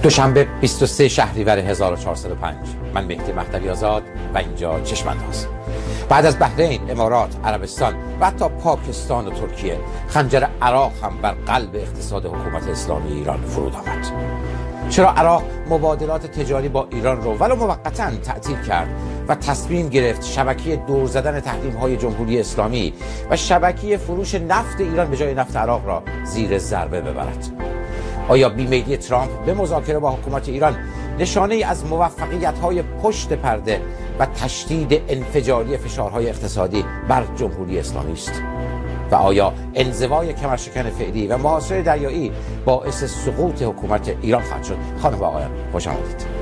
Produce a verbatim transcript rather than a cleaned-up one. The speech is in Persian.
دوشنبه بیست و سوم شهریور هزار و چهارصد و پنج. من مهدی مهدوی آزاد و اینجا چشم‌انداز. بعد از بحرین، امارات، عربستان و حتی پاکستان و ترکیه، خنجر عراق هم بر قلب اقتصاد حکومت اسلامی ایران فرود آمد. چرا عراق مبادلات تجاری با ایران رو ولو موقتاً تعطیل کرد و تصمیم گرفت شبکه دور زدن تحریم‌های جمهوری اسلامی و شبکه فروش نفت ایران به جای نفت عراق را زیر ضربه ببرد؟ آیا بیمیلی ترامپ به مذاکره با حکومت ایران نشانه ای از موفقیت‌های پشت پرده و تشدید انفجاری فشارهای اقتصادی بر جمهوری اسلامی است؟ و آیا انزوای کمرشکن فعلی و محاصره دریایی باعث سقوط حکومت ایران خواهد شد؟ خانم و آقایان، خوش آمدید.